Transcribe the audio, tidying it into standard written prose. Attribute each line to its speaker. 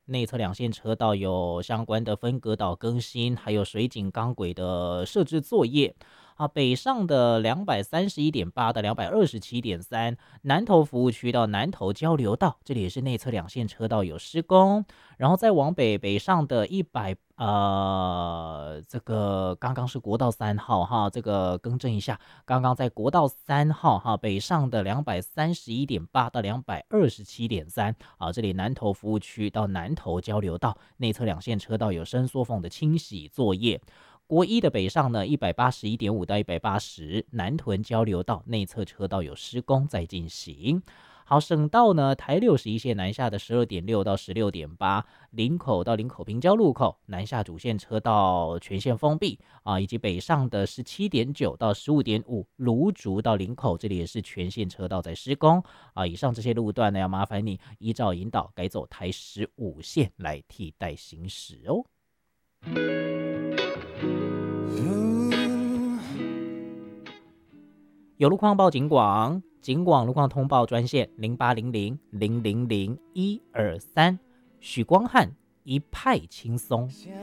Speaker 1: 内侧两线车道有相关的分隔岛更新，还有水井钢轨的设置作业。北上的231.8到227.3，南投服务区到南投交流道，这里也是内侧两线车道有施工。然后再往北上的这个刚刚是国道3号哈，这个更正一下，刚刚在国道3号哈，北上的231.8到227.3这里南投服务区到南投交流道内侧两线车道有伸缩缝的清洗作业。国一的北上呢，181.5到180，南屯交流道内侧车道有施工在进行。好，省道呢，台61线南下的12.6到16.8，林口到林口平交路口南下主线车道全线封闭以及北上的17.9到15.5，芦竹到林口这里也是全线车道在施工以上这些路段呢，要麻烦你依照引导改走台15线来替代行驶哦。有路况报警广，警广路况通报专线0800000123，许光汉一派轻松。